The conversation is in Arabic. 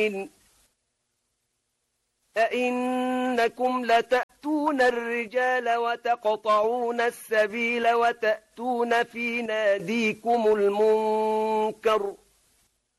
أئنكم لتأتون الرجال وتقطعون السبيل وتأتون في ناديكم المنكر